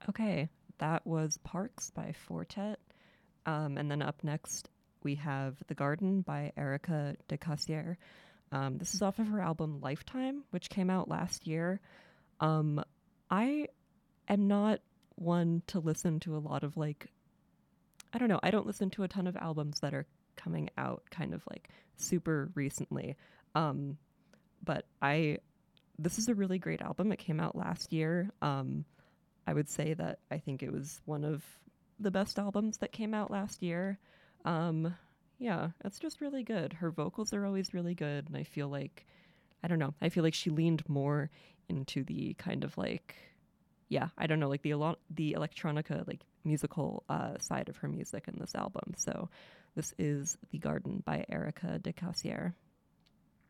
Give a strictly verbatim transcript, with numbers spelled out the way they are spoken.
Okay, that was Parks by Fortet. Um, and then up next, we have The Garden by Erica de Cassier. Um, this is off of her album Lifetime, which came out last year. Um, I am not one to listen to a lot of like, I don't know, I don't listen to a ton of albums that are coming out kind of like super recently. Um, but I, this is a really great album. It came out last year. Um, I would say that I think it was one of the best albums that came out last year. Um, yeah, it's just really good. Her vocals are always really good, and I feel like I don't know. I feel like she leaned more into the kind of like yeah, I don't know, like the elo- the electronica like musical uh, side of her music in this album. So this is The Garden by Erica de Cassier.